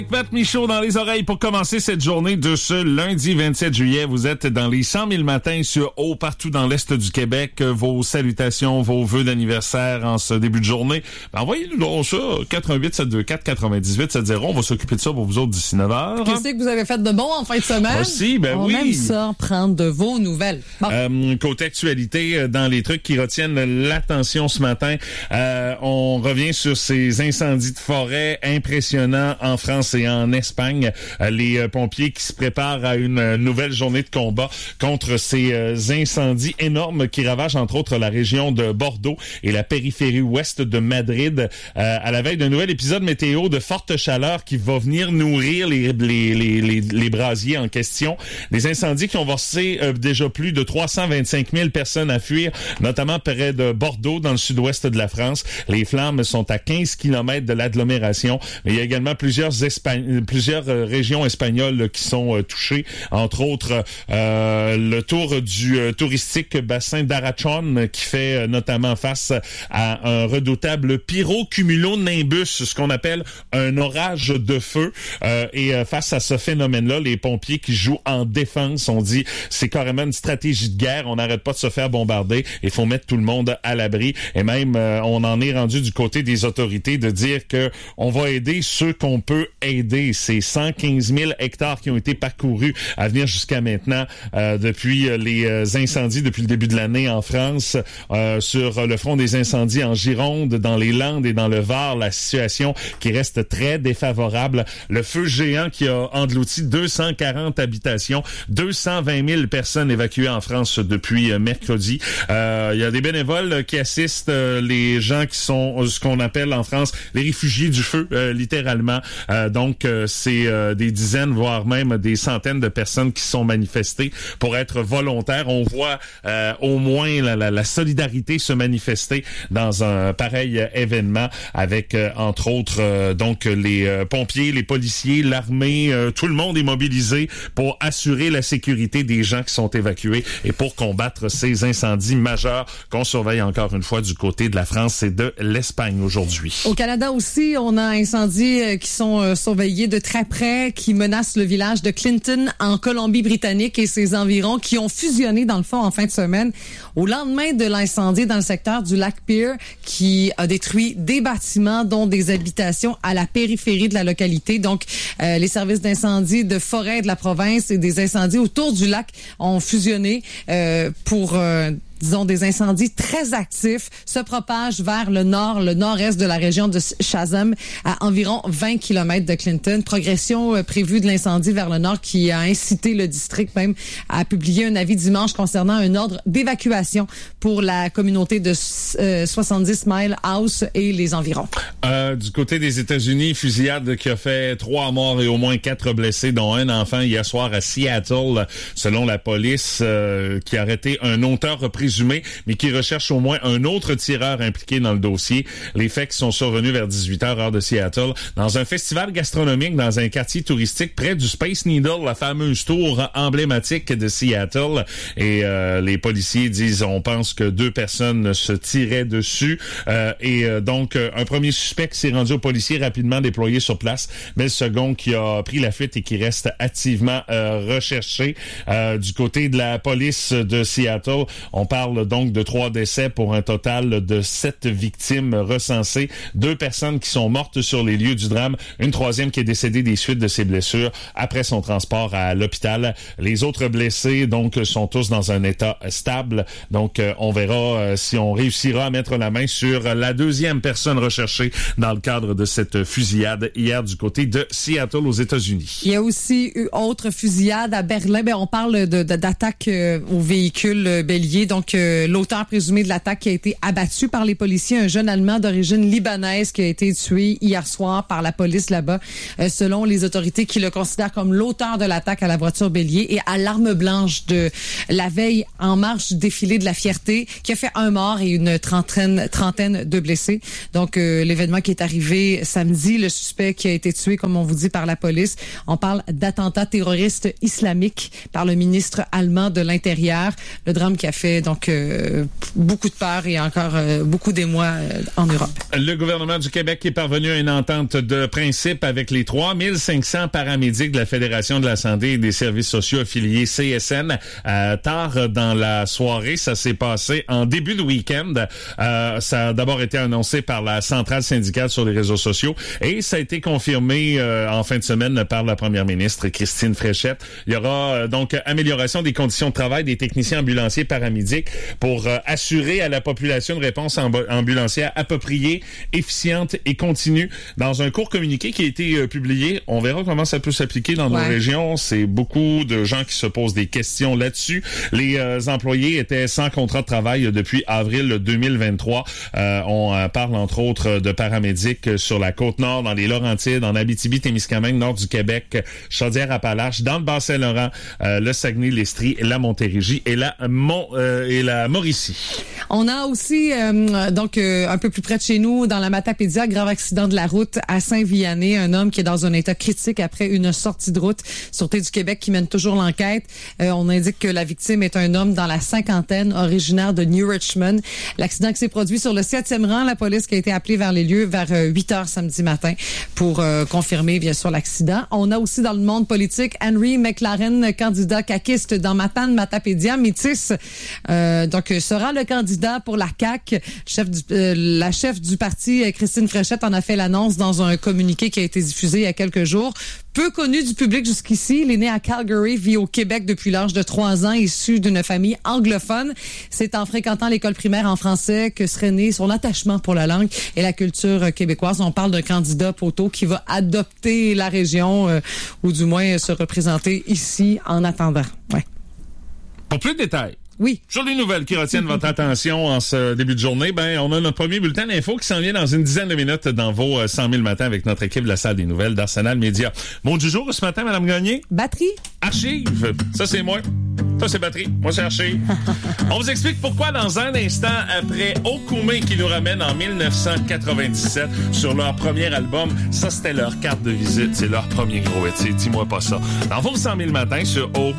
Pat Michaud dans les oreilles pour commencer cette journée de ce lundi 27 juillet. Vous êtes dans les 100 000 matins sur Eau partout dans l'Est du Québec. Vos salutations, vos vœux d'anniversaire en ce début de journée. Envoyez-nous donc ça, 418-724-9870. On va s'occuper de ça pour vous autres d'ici 9h. Qu'est-ce que vous avez fait de bon en fin de semaine? Aussi, On aime ça, prendre de vos nouvelles. Bon. Côté actualité, dans les trucs qui retiennent l'attention ce matin, on revient sur ces incendies de forêt impressionnants en France et en Espagne. Les pompiers qui se préparent à une nouvelle journée de combat contre ces incendies énormes qui ravagent entre autres la région de Bordeaux et la périphérie ouest de Madrid, à la veille d'un nouvel épisode météo de forte chaleur qui va venir nourrir les brasiers en question. Des incendies qui ont forcé déjà plus de 325 000 personnes à fuir, notamment près de Bordeaux, dans le sud-ouest de la France. Les flammes sont à 15 km de l'agglomération, mais il y a également plusieurs régions espagnoles qui sont touchées, entre autres le tour du touristique bassin d'Arachon qui fait notamment face à un redoutable pyrocumulonimbus, ce qu'on appelle un orage de feu. Et face à ce phénomène-là, les pompiers qui jouent en défense ont dit c'est carrément une stratégie de guerre, on n'arrête pas de se faire bombarder, il faut mettre tout le monde à l'abri. Et même on en est rendu du côté des autorités de dire que on va aider ceux qu'on peut aider. C'est 115 000 hectares qui ont été parcourus à venir jusqu'à maintenant depuis les incendies depuis le début de l'année en France. Sur le front des incendies en Gironde, dans les Landes et dans le Var, la situation qui reste très défavorable. Le feu géant qui a englouti 240 habitations, 220 000 personnes évacuées en France depuis mercredi. Il y a des bénévoles qui assistent les gens qui sont ce qu'on appelle en France les réfugiés du feu, littéralement. Donc, c'est des dizaines, voire même des centaines de personnes qui sont manifestées pour être volontaires. On voit au moins la solidarité se manifester dans un pareil événement avec, entre autres, donc les pompiers, les policiers, l'armée, tout le monde est mobilisé pour assurer la sécurité des gens qui sont évacués et pour combattre ces incendies majeurs qu'on surveille encore une fois du côté de la France et de l'Espagne aujourd'hui. Au Canada aussi, on a incendies qui sont surveillés de très près, qui menacent le village de Clinton en Colombie-Britannique et ses environs, qui ont fusionné dans le fond en fin de semaine au lendemain de l'incendie dans le secteur du lac Pearl qui a détruit des bâtiments dont des habitations à la périphérie de la localité. Donc, les services d'incendie de forêt de la province et des incendies autour du lac ont fusionné pour disons, des incendies très actifs se propagent vers le nord-est de la région de Shazam, à environ 20 km de Clinton. Progression prévue de l'incendie vers le nord qui a incité le district même à publier un avis dimanche concernant un ordre d'évacuation pour la communauté de 70 Mile House et les environs. Du côté des États-Unis, fusillade qui a fait 3 morts et au moins 4 blessés, dont un enfant hier soir à Seattle, selon la police, qui a arrêté un auteur présumé, mais qui recherche au moins un autre tireur impliqué dans le dossier. Les faits qui sont survenus vers 18h, heure de Seattle, dans un festival gastronomique dans un quartier touristique près du Space Needle, la fameuse tour emblématique de Seattle. Et les policiers disent, on pense que 2 personnes se tiraient dessus. Donc, un premier suspect qui s'est rendu aux policiers rapidement déployé sur place, mais le second qui a pris la fuite et qui reste activement recherché. Du côté de la police de Seattle, on parle donc de 3 décès pour un total de 7 victimes recensées. 2 personnes qui sont mortes sur les lieux du drame. Une 3e qui est décédée des suites de ses blessures après son transport à l'hôpital. Les autres blessés, donc, sont tous dans un état stable. Donc, on verra si on réussira à mettre la main sur la 2e personne recherchée dans le cadre de cette fusillade hier du côté de Seattle aux États-Unis. Il y a aussi eu autre fusillade à Berlin. On parle d'attaque au véhicule bélier. Donc, l'auteur présumé de l'attaque qui a été abattu par les policiers, un jeune Allemand d'origine libanaise qui a été tué hier soir par la police là-bas, selon les autorités qui le considèrent comme l'auteur de l'attaque à la voiture bélier et à l'arme blanche de la veille en marche du défilé défilé de la fierté qui a fait un mort et une trentaine de blessés. Donc, l'événement qui est arrivé samedi, le suspect qui a été tué, comme on vous dit, par la police. On parle d'attentat terroriste islamique par le ministre allemand de l'Intérieur. Le drame qui a fait donc beaucoup de peur et encore beaucoup d'émoi en Europe. Le gouvernement du Québec est parvenu à une entente de principe avec les 3500 paramédics de la Fédération de la santé et des services sociaux affiliés CSN. Tard dans la soirée, ça s'est passé en début de week-end. Ça a d'abord été annoncé par la centrale syndicale sur les réseaux sociaux et ça a été confirmé en fin de semaine par la première ministre Christine Fréchette. Il y aura donc amélioration des conditions de travail des techniciens ambulanciers paramédics pour assurer à la population une réponse ambulancière appropriée, efficiente et continue. Dans un court communiqué qui a été publié, on verra comment ça peut s'appliquer dans nos régions. C'est beaucoup de gens qui se posent des questions là-dessus. Les employés étaient sans contrat de travail depuis avril 2023. On parle entre autres de paramédics sur la Côte-Nord, dans les Laurentides, en Abitibi-Témiscamingue, nord du Québec, Chaudière-Appalaches, dans le Bas-Saint-Laurent, le Saguenay-L'Estrie, la Montérégie et la Mauricie. On a aussi, donc un peu plus près de chez nous, dans la Matapédia, grave accident de la route à Saint-Vianney. Un homme qui est dans un état critique après une sortie de route. Sûreté du Québec qui mène toujours l'enquête. On indique que la victime est un homme dans la cinquantaine, originaire de New Richmond. L'accident qui s'est produit sur le 7e rang. La police qui a été appelée vers les lieux vers 8 heures samedi matin pour confirmer, bien sûr, l'accident. On a aussi dans le monde politique Henry McLaren, candidat caquiste dans Matapédia, métis. Donc, sera le candidat pour la CAQ. La chef du parti, Christine Fréchette, en a fait l'annonce dans un communiqué qui a été diffusé il y a quelques jours. Peu connu du public jusqu'ici, il est né à Calgary, vit au Québec depuis l'âge de 3 ans, issu d'une famille anglophone. C'est en fréquentant l'école primaire en français que serait né son attachement pour la langue et la culture québécoise. On parle d'un candidat poteau qui va adopter la région ou du moins se représenter ici en attendant. Ouais. Pour plus de détails, oui. sur les nouvelles qui retiennent votre attention en ce début de journée, on a notre premier bulletin d'info qui s'en vient dans une dizaine de minutes dans vos 100 000 matins avec notre équipe de la salle des nouvelles d'Arsenal Média. Mot du jour ce matin, Madame Gagné? Batterie. Archive. Ça, c'est moi. Ça, c'est batterie. Moi, c'est archive. On vous explique pourquoi dans un instant après Okume qui nous ramène en 1997 sur leur premier album. Ça, c'était leur carte de visite. C'est leur premier gros hit. Dis-moi pas ça. Dans vos 100 000 matins sur